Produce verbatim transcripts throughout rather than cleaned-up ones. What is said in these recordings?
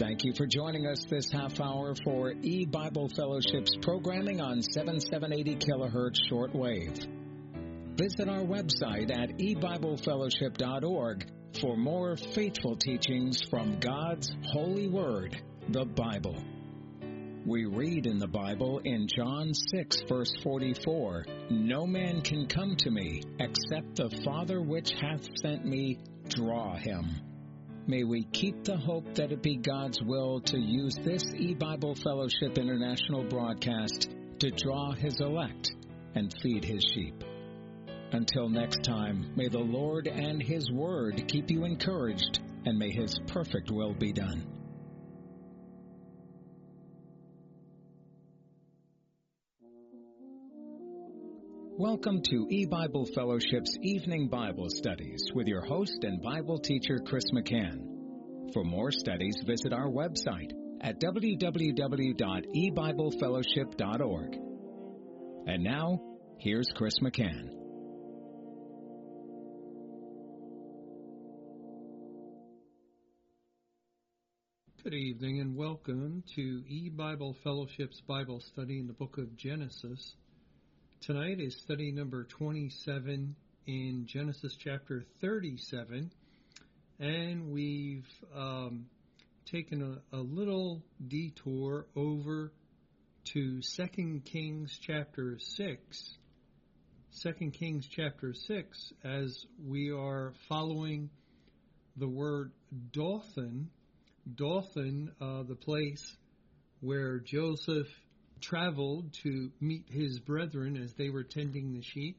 Thank you for joining us this half hour for E-Bible Fellowship's programming on seventy-seven eighty kilohertz shortwave. Visit our website at e bible fellowship dot org for more faithful teachings from God's holy word, the Bible. We read in the Bible in John six, verse forty-four, "No man can come to me except the Father which hath sent me draw him." May we keep the hope that it be God's will to use this E-Bible Fellowship International broadcast to draw His elect and feed His sheep. Until next time, may the Lord and His Word keep you encouraged, and may His perfect will be done. Welcome to E-Bible Fellowship's Evening Bible Studies with your host and Bible teacher, Chris McCann. For more studies, visit our website at w w w dot e bible fellowship dot org. And now, here's Chris McCann. Good evening and welcome to E-Bible Fellowship's Bible study in the book of Genesis. Tonight is study number twenty-seven in Genesis chapter thirty-seven, and we've um, taken a, a little detour over to Second Kings chapter six. Second Kings chapter six, as we are following the word Dothan. Dothan, uh, the place where Joseph traveled to meet his brethren as they were tending the sheep.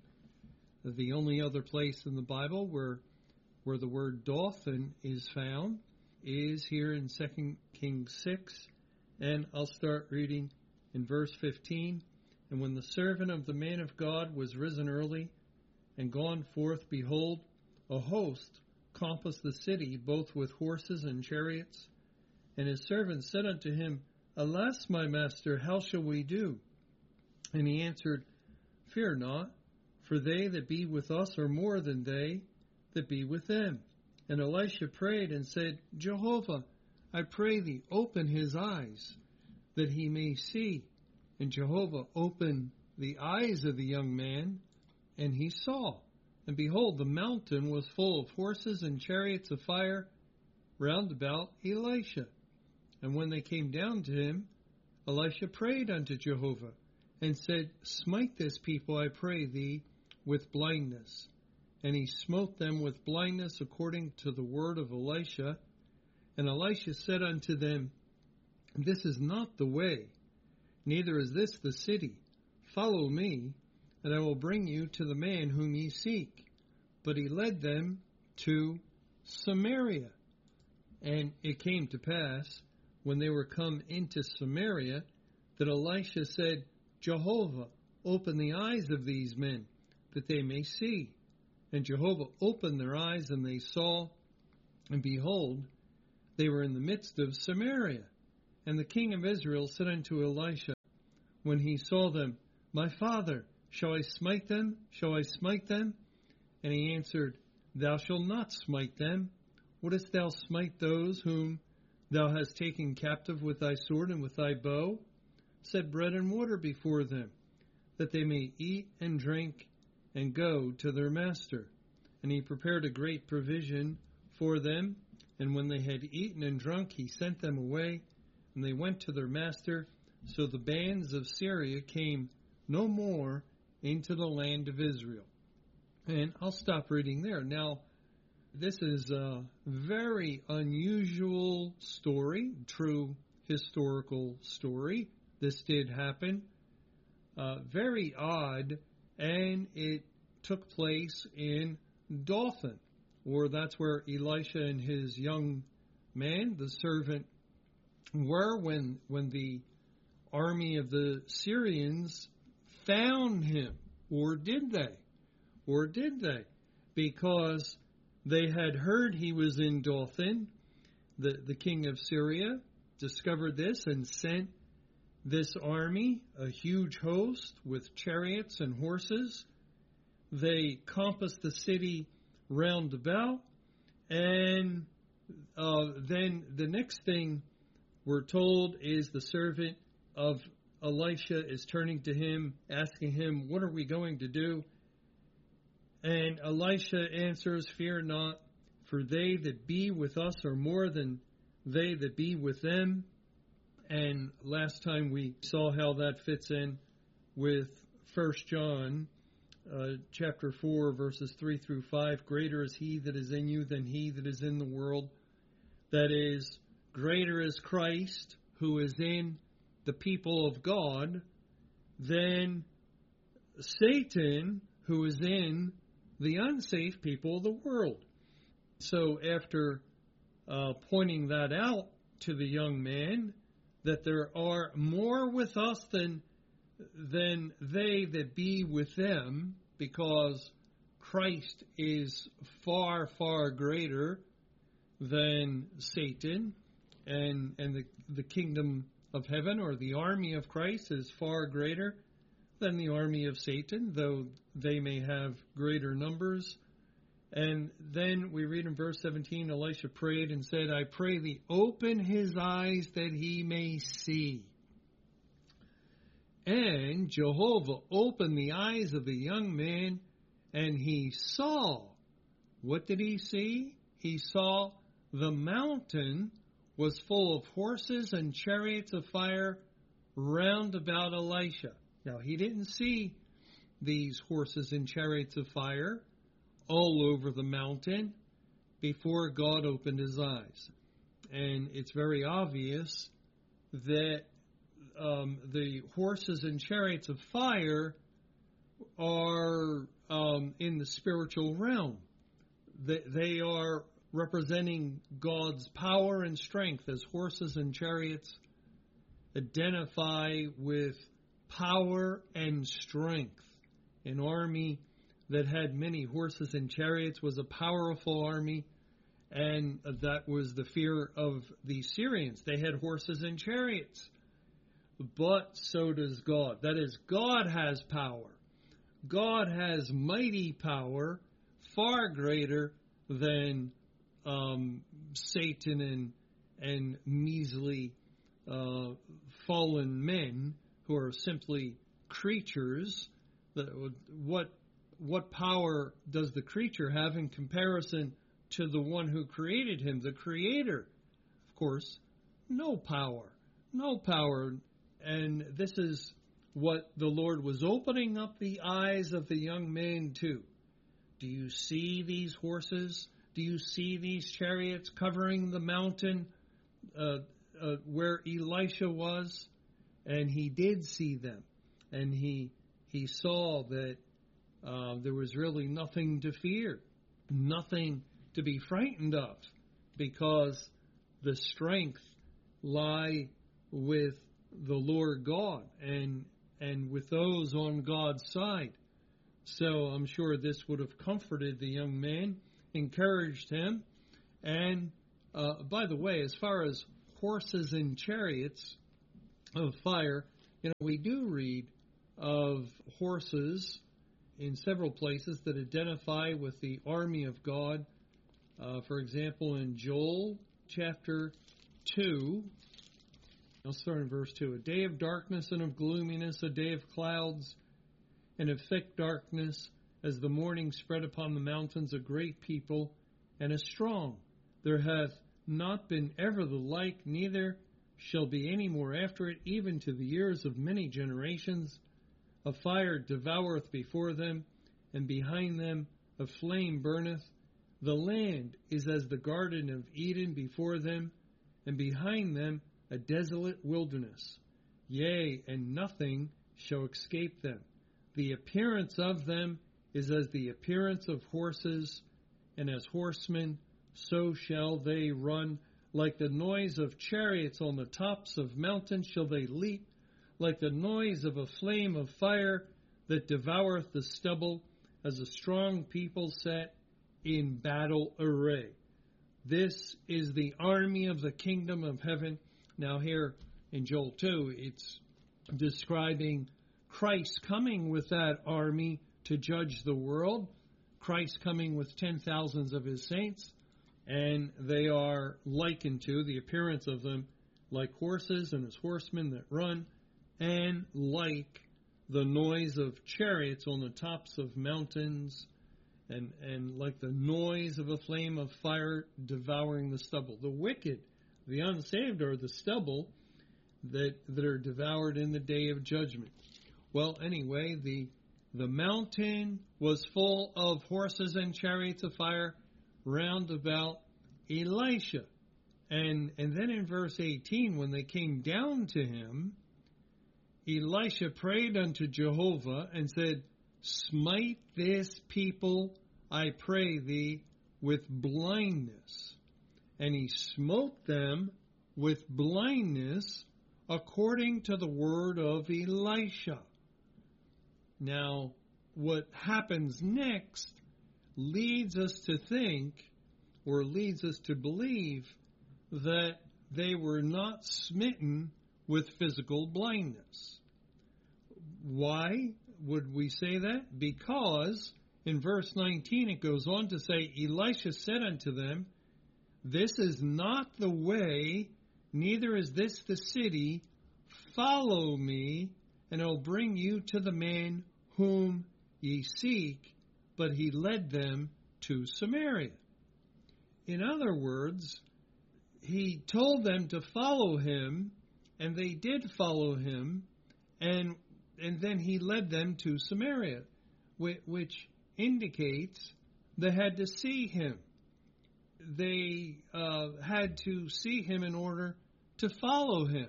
The only other place in the Bible where where the word Dothan is found is here in Second Kings six, and I'll start reading in verse fifteen. "And when the servant of the man of God was risen early and gone forth, behold, a host compassed the city, both with horses and chariots. And his servant said unto him, Alas, my master, how shall we do? And he answered, Fear not, for they that be with us are more than they that be with them. And Elisha prayed and said, Jehovah, I pray thee, open his eyes, that he may see. And Jehovah opened the eyes of the young man, and he saw. And behold, the mountain was full of horses and chariots of fire round about Elisha. And when they came down to him, Elisha prayed unto Jehovah, and said, Smite this people, I pray thee, with blindness. And he smote them with blindness according to the word of Elisha. And Elisha said unto them, This is not the way, neither is this the city. Follow me, and I will bring you to the man whom ye seek. But he led them to Samaria. And it came to pass, when they were come into Samaria, that Elisha said, Jehovah, open the eyes of these men, that they may see. And Jehovah opened their eyes, and they saw, and behold, they were in the midst of Samaria. And the king of Israel said unto Elisha, when he saw them, My father, shall I smite them? Shall I smite them? And he answered, Thou shalt not smite them. Wouldest thou smite those whom thou hast taken captive with thy sword and with thy bow? Set bread and water before them, that they may eat and drink and go to their master. And he prepared a great provision for them. And when they had eaten and drunk, he sent them away, and they went to their master. So the bands of Syria came no more into the land of Israel. And I'll stop reading there. Now, this is a very unusual story, true historical story. This did happen. Uh, very odd, and it took place in Dothan, or that's where Elisha and his young man, the servant, were when when the army of the Syrians found him. Or did they? Or did they? Because they had heard he was in Dothan. The, the king of Syria discovered this and sent this army, a huge host with chariots and horses. They compassed the city round about. And uh, then the next thing we're told, is the servant of Elisha is turning to him, asking him, what are we going to do? And Elisha answers, fear not, for they that be with us are more than they that be with them. And last time we saw how that fits in with First John uh, chapter four, verses three through five. Greater is he that is in you than he that is in the world. That is, greater is Christ, who is in the people of God, than Satan, who is in the unsafe people of the world. So after uh, pointing that out to the young man, that there are more with us than than they that be with them, because Christ is far, far greater than Satan, and and the, the kingdom of heaven, or the army of Christ, is far greater than the army of Satan, though they may have greater numbers. And then we read in verse seventeen, Elisha prayed and said, I pray thee, open his eyes that he may see. And Jehovah opened the eyes of the young man, and he saw. What did he see? He saw the mountain was full of horses and chariots of fire round about Elisha. Now, he didn't see these horses and chariots of fire all over the mountain before God opened his eyes. And it's very obvious that um, the horses and chariots of fire are um, in the spiritual realm. They, they are representing God's power and strength, as horses and chariots identify with power and strength. An army that had many horses and chariots was a powerful army, and that was the fear of the Syrians. They had horses and chariots, but so does God. That is, God has power. God has mighty power, far greater than um, Satan and and measly uh, fallen men who are simply creatures. What what power does the creature have in comparison to the one who created him, the Creator? Of course, no power, no power. And this is what the Lord was opening up the eyes of the young man to. Do you see these horses? Do you see these chariots covering the mountain uh, uh, where Elisha was? And he did see them. And he he saw that uh, there was really nothing to fear, nothing to be frightened of, because the strength lie with the Lord God and and with those on God's side. So I'm sure this would have comforted the young man, encouraged him. And uh, by the way, as far as horses and chariots of fire, you know, we do read of horses in several places that identify with the army of God. Uh, for example, in Joel chapter two, I'll start in verse two. A day of darkness and of gloominess, a day of clouds and of thick darkness, as the morning spread upon the mountains, a great people and a strong. There hath not been ever the like, neither shall be any more after it, even to the years of many generations. A fire devoureth before them, and behind them a flame burneth. The land is as the garden of Eden before them, and behind them a desolate wilderness. Yea, and nothing shall escape them. The appearance of them is as the appearance of horses, and as horsemen, so shall they run. Like the noise of chariots on the tops of mountains shall they leap, like the noise of a flame of fire that devoureth the stubble, as a strong people set in battle array. This is the army of the kingdom of heaven. Now here in Joel two, it's describing Christ coming with that army to judge the world. Christ coming with ten thousands of his saints. And they are likened to, the appearance of them, like horses and as horsemen that run, and like the noise of chariots on the tops of mountains, and, and like the noise of a flame of fire devouring the stubble. The wicked, the unsaved, are the stubble that, that are devoured in the day of judgment. Well, anyway, the the mountain was full of horses and chariots of fire round about Elisha. And, and then in verse eighteen, when they came down to him, Elisha prayed unto Jehovah and said, Smite this people, I pray thee, with blindness. And he smote them with blindness according to the word of Elisha. Now, what happens next leads us to think, or leads us to believe, that they were not smitten with physical blindness. Why would we say that? Because in verse nineteen it goes on to say, Elisha said unto them, This is not the way, neither is this the city. Follow me, and I'll bring you to the man whom ye seek. But he led them to Samaria. In other words, he told them to follow him, and they did follow him, and and then he led them to Samaria, which indicates they had to see him. They uh, had to see him in order to follow him.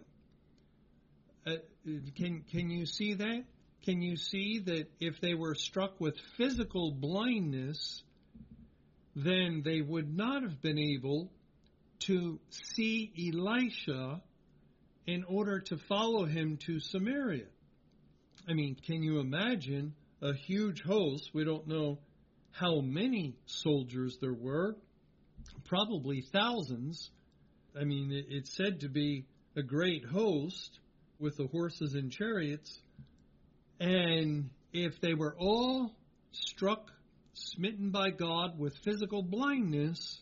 Uh, can can you see that? Can you see that if they were struck with physical blindness, then they would not have been able to see Elisha in order to follow him to Samaria? I mean, can you imagine a huge host? We don't know how many soldiers there were, probably thousands. I mean, it's said to be a great host with the horses and chariots. And if they were all struck, smitten by God with physical blindness,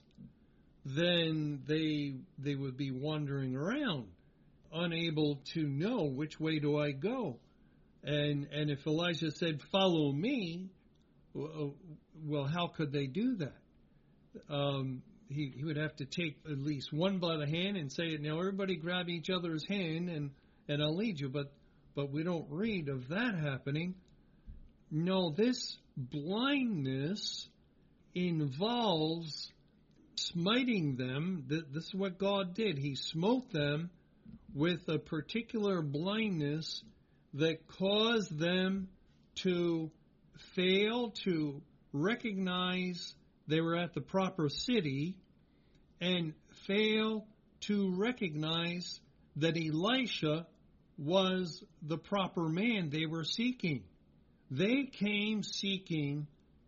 then they they would be wandering around, unable to know which way do I go. And and if Elijah said, follow me, well, how could they do that? Um, he, he would have to take at least one by the hand and say, now everybody grab each other's hand and, and I'll lead you. But but we don't read of that happening. No, this blindness involves smiting them. This is what God did. He smote them with a particular blindness that caused them to fail to recognize they were at the proper city and fail to recognize that Elisha was the proper man they were seeking. They came seeking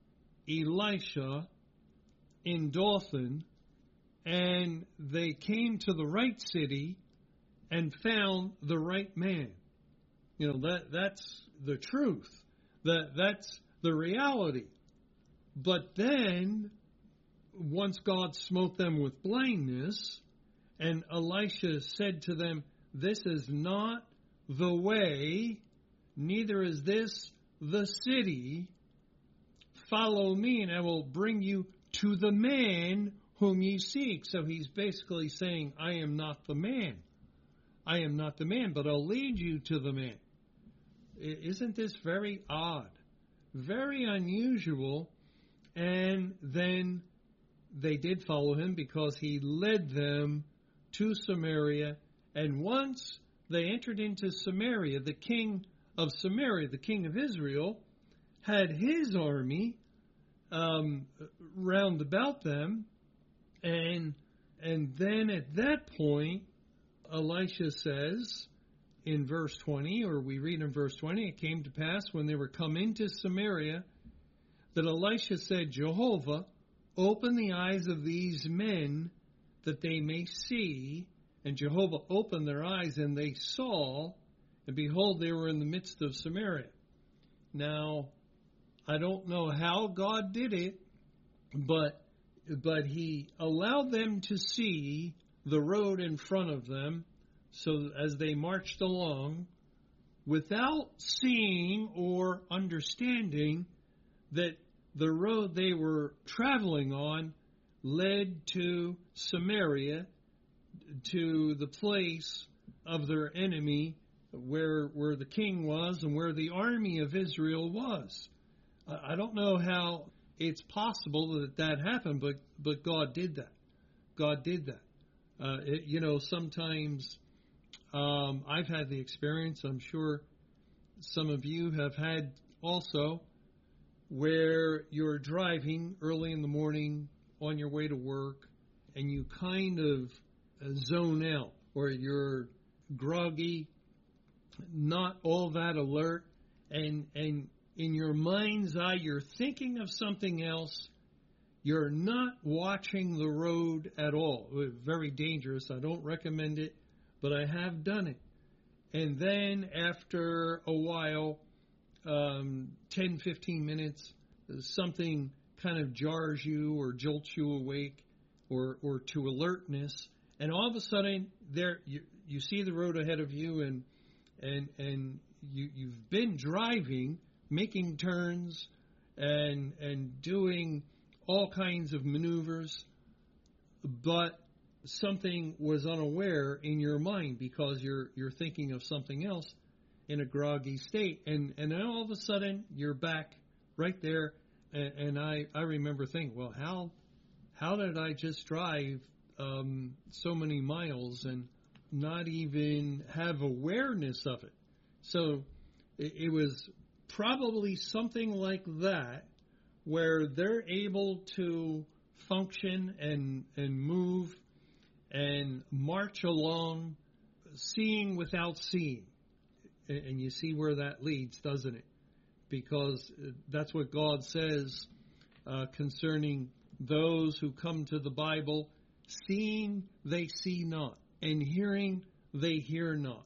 Elisha in Dothan, and they came to the right city and found the right man. You know, that that's the truth. That that's the reality. But then, once God smote them with blindness, and Elisha said to them, this is not the way, neither is this the city. Follow me, and I will bring you to the man whom ye seek. So he's basically saying, I am not the man. I am not the man, but I'll lead you to the man. Isn't this very odd? Very unusual. And then they did follow him because he led them to Samaria. And once they entered into Samaria, the king of Samaria, the king of Israel, had his army um, round about them. And, and then at that point, Elisha says in verse twenty, or we read in verse twenty, it came to pass when they were come into Samaria that Elisha said, Jehovah, open the eyes of these men that they may see. And Jehovah opened their eyes, and they saw, and behold, they were in the midst of Samaria. Now, I don't know how God did it, but but he allowed them to see the road in front of them, So as they marched along, without seeing or understanding that the road they were traveling on led to Samaria, to the place of their enemy, where where the king was and where the army of Israel was. I don't know how it's possible that that happened, but but God did that. God did that. Uh, it, you know, sometimes um, I've had the experience, I'm sure some of you have had also, where you're driving early in the morning on your way to work and you kind of zone out, or you're groggy, not all that alert, and and in your mind's eye you're thinking of something else. You're not watching the road at all. Very dangerous. I don't recommend it, but I have done it. And then after a while, um, ten, fifteen minutes, something kind of jars you or jolts you awake or, or to alertness. And all of a sudden, there you, you see the road ahead of you, and and and you, you've been driving, making turns, and and doing all kinds of maneuvers, but something was unaware in your mind because you're you're thinking of something else in a groggy state, and and then all of a sudden you're back right there, and, and I I remember thinking, well, how how did I just drive um, so many miles and not even have awareness of it? So it, it was probably something like that, where they're able to function and and move and march along, seeing without seeing. And you see where that leads, doesn't it? Because that's what God says uh, concerning those who come to the Bible: seeing they see not, and hearing they hear not.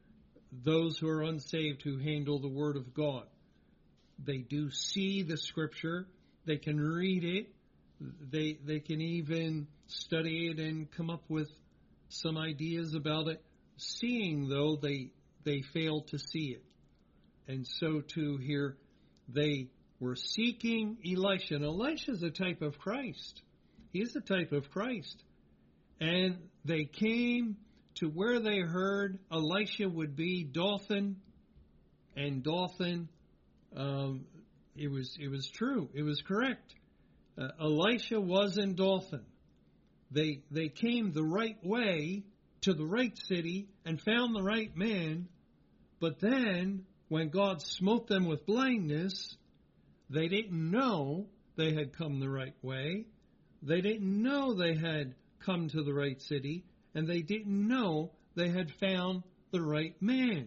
Those who are unsaved, who handle the Word of God, they do see the Scripture, they can read it, they they can even study it and come up with some ideas about it. Seeing, though, they they fail to see it. And so too here, they were seeking Elisha. And Elisha is a type of Christ. He is a type of Christ. And they came to where they heard Elisha would be, Dothan, and Dothan. Um, it was it was true. It was correct. Uh, Elisha was in Dothan. They they came the right way to the right city and found the right man. But then, when God smote them with blindness, they didn't know they had come the right way. They didn't know they had come to the right city, and they didn't know they had found the right man.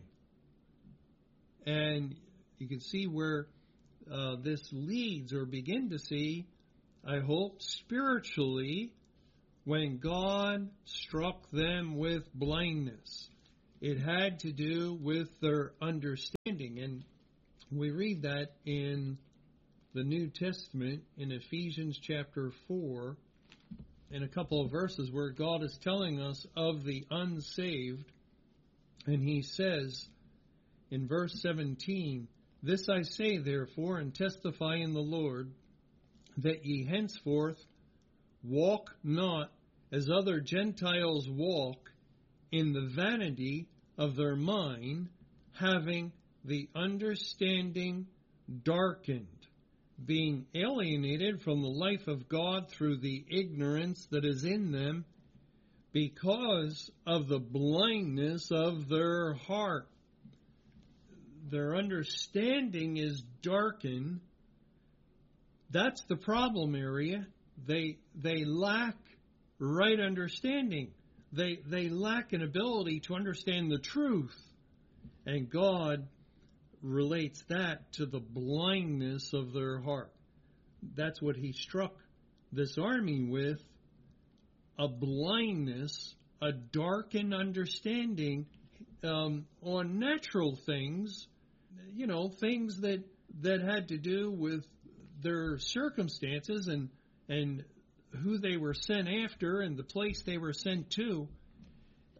And you can see where uh, this leads, or begin to see, I hope, spiritually, when God struck them with blindness. It had to do with their understanding. And we read that in the New Testament, in Ephesians chapter four, in a couple of verses where God is telling us of the unsaved. And he says in verse seventeen, "This I say, therefore, and testify in the Lord, that ye henceforth walk not as other Gentiles walk, in the vanity of their mind, having the understanding darkened, being alienated from the life of God through the ignorance that is in them, because of the blindness of their heart." Their understanding is darkened. That's the problem area. They they lack right understanding. They they lack an ability to understand the truth. And God relates that to the blindness of their heart. That's what he struck this army with, a blindness, a darkened understanding um, on natural things, you know, things that, that had to do with their circumstances and and who they were sent after and the place they were sent to.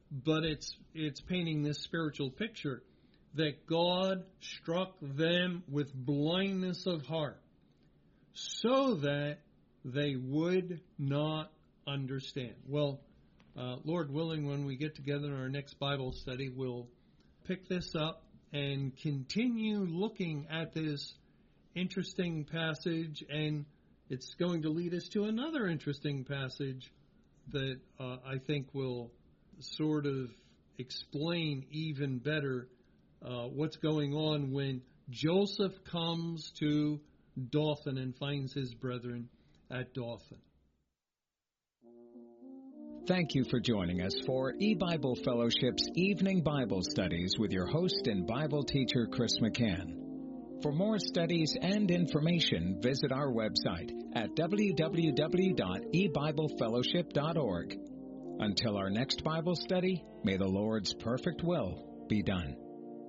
but it's it's painting this spiritual picture that God struck them with blindness of heart so that they would not understand. Well, uh, Lord willing, when we get together in our next Bible study, we'll pick this up and continue looking at this interesting passage, and it's going to lead us to another interesting passage that uh, I think will sort of explain even better uh, what's going on when Joseph comes to Dothan and finds his brethren at Dothan. Thank you for joining us for E-Bible Fellowship's Evening Bible Studies with your host and Bible teacher, Chris McCann. For more studies and information, visit our website at w w w dot e bible fellowship dot org. Until our next Bible study, may the Lord's perfect will be done.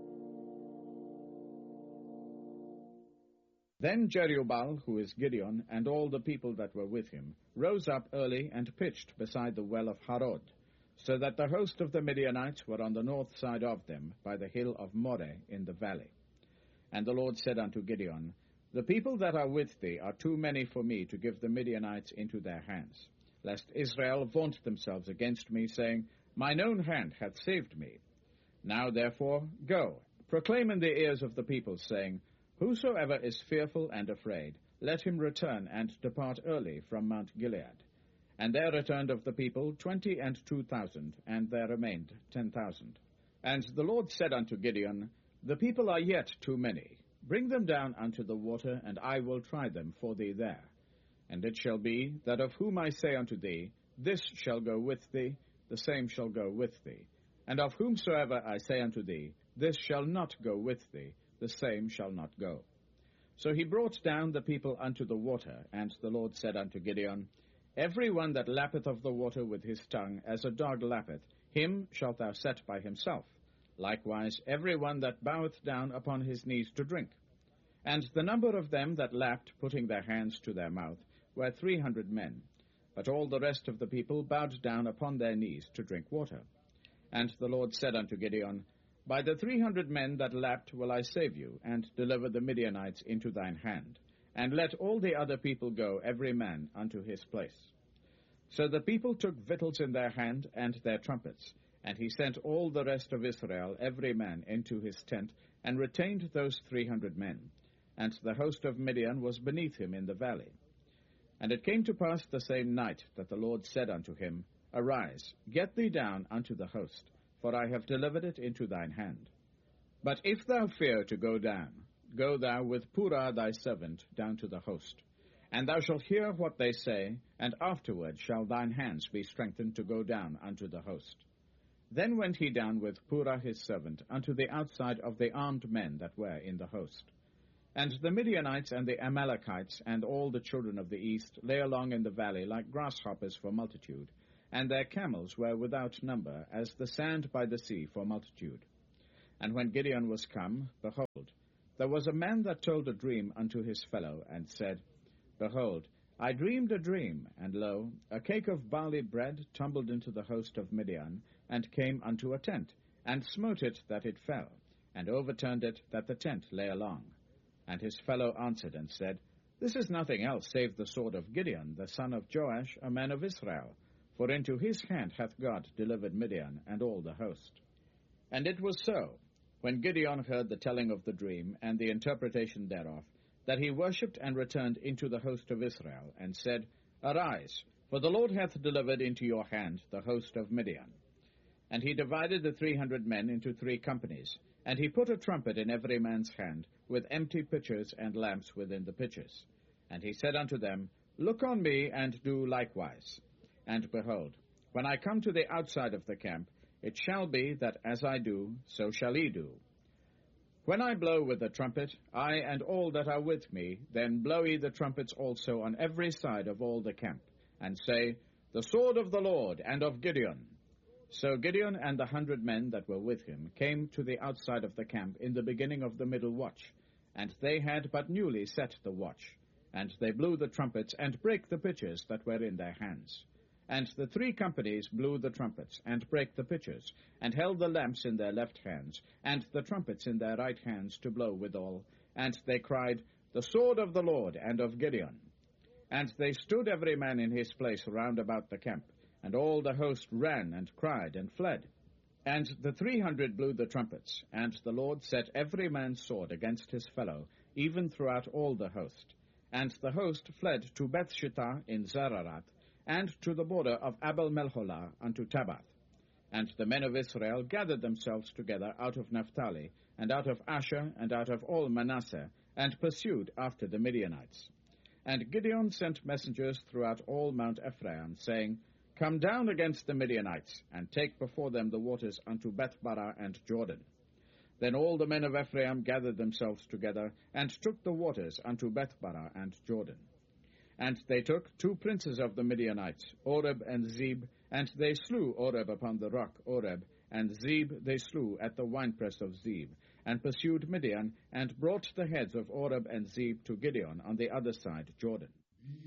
Then Jerubbaal, who is Gideon, and all the people that were with him, rose up early and pitched beside the well of Harod, so that the host of the Midianites were on the north side of them, by the hill of Moreh in the valley. And the Lord said unto Gideon, The people that are with thee are too many for me to give the Midianites into their hands, lest Israel vaunt themselves against me, saying, Mine own hand hath saved me. Now therefore go, proclaim in the ears of the people, saying, Whosoever is fearful and afraid, let him return and depart early from Mount Gilead. And there returned of the people twenty and two thousand, and there remained ten thousand. And the Lord said unto Gideon, The people are yet too many. Bring them down unto the water, and I will try them for thee there. And it shall be, that of whom I say unto thee, This shall go with thee, the same shall go with thee. And of whomsoever I say unto thee, This shall not go with thee, the same shall not go. So he brought down the people unto the water, and the Lord said unto Gideon, Every one that lappeth of the water with his tongue, as a dog lappeth, him shalt thou set by himself. Likewise every one that boweth down upon his knees to drink. And the number of them that lapped, putting their hands to their mouth, were three hundred men. But all the rest of the people bowed down upon their knees to drink water. And the Lord said unto Gideon, By the three hundred men that lapped will I save you, and deliver the Midianites into thine hand. And let all the other people go, every man unto his place. So the people took victuals in their hand, and their trumpets. And he sent all the rest of Israel, every man into his tent, and retained those three hundred men. And the host of Midian was beneath him in the valley. And it came to pass the same night that the Lord said unto him, Arise, get thee down unto the host, for I have delivered it into thine hand. But if thou fear to go down, go thou with Purah thy servant down to the host. And thou shalt hear what they say, and afterward shall thine hands be strengthened to go down unto the host. Then went he down with Purah his servant unto the outside of the armed men that were in the host. And the Midianites and the Amalekites and all the children of the east lay along in the valley like grasshoppers for multitude, and their camels were without number, as the sand by the sea for multitude. And when Gideon was come, behold, there was a man that told a dream unto his fellow, and said, Behold, I dreamed a dream, and lo, a cake of barley bread tumbled into the host of Midian, and came unto a tent, and smote it that it fell, and overturned it that the tent lay along. And his fellow answered and said, This is nothing else save the sword of Gideon, the son of Joash, a man of Israel, for into his hand hath God delivered Midian and all the host. And it was so, when Gideon heard the telling of the dream, and the interpretation thereof, that he worshipped and returned into the host of Israel, and said, Arise, for the Lord hath delivered into your hand the host of Midian. And he divided the three hundred men into three companies, and he put a trumpet in every man's hand, with empty pitchers and lamps within the pitchers. And he said unto them, Look on me, and do likewise. And behold, when I come to the outside of the camp, it shall be that as I do, so shall ye do. When I blow with the trumpet, I and all that are with me, then blow ye the trumpets also on every side of all the camp, and say, The sword of the Lord and of Gideon. So Gideon and the hundred men that were with him came to the outside of the camp in the beginning of the middle watch, and they had but newly set the watch. And they blew the trumpets, and brake the pitchers that were in their hands. And the three companies blew the trumpets, and brake the pitchers, and held the lamps in their left hands, and the trumpets in their right hands to blow withal. And they cried, The sword of the Lord and of Gideon. And they stood every man in his place round about the camp, and all the host ran and cried and fled. And the three hundred blew the trumpets, and the Lord set every man's sword against his fellow, even throughout all the host. And the host fled to Bethshittah in Zararat, and to the border of Abel-Melholah unto Tabbath. And the men of Israel gathered themselves together out of Naphtali, and out of Asher, and out of all Manasseh, and pursued after the Midianites. And Gideon sent messengers throughout all Mount Ephraim, saying, Come down against the Midianites, and take before them the waters unto Bethbarah and Jordan. Then all the men of Ephraim gathered themselves together, and took the waters unto Bethbarah and Jordan. And they took two princes of the Midianites, Oreb and Zeb, and they slew Oreb upon the rock Oreb, and Zeb they slew at the winepress of Zeb, and pursued Midian, and brought the heads of Oreb and Zeb to Gideon on the other side Jordan.